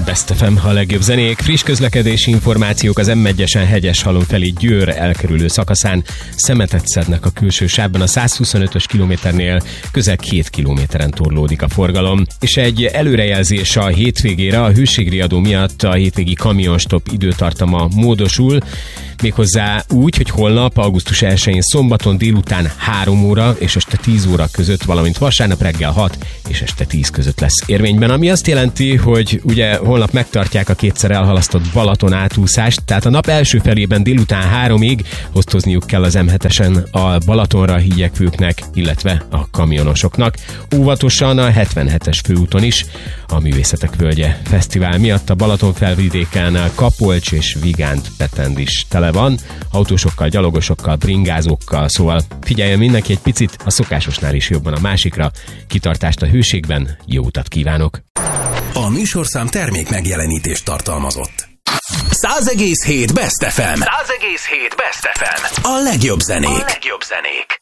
Best FM, a legjobb zenék, friss közlekedési információk az M1-esen Hegyeshalom felé Győr elkerülő szakaszán szemetet szednek a külső sávban, a 125-ös kilométernél közel 2 kilométeren torlódik a forgalom. És egy előrejelzés a hétvégére, a hőségriadó miatt a hétvégi kamionstop időtartama módosul, méghozzá úgy, hogy holnap, augusztus 1-én szombaton délután 3 óra és este 10 óra között, valamint vasárnap reggel 6 és este 10 között lesz érvényben, ami azt jelenti, hogy ugye holnap megtartják a kétszer elhalasztott Balaton átúszást, tehát a nap első felében délután 3-ig osztozniuk kell az M7-esen a Balatonra igyekvőknek, illetve a kamionosoknak. Óvatosan a 77-es főúton is, a Művészetek Völgye Fesztivál miatt a Balaton felvidéken Kapolcs és Vigánt Petend is tele van, autósokkal, gyalogosokkal, bringázókkal, szóval figyeljen mindenki egy picit, a szokásosnál is jobban a másikra, kitartást a hőségben, jó utat kívánok! A műsorszám termék megjelenítést tartalmazott. 100,7 Best FM. 100,7 Best FM. A legjobb zenék.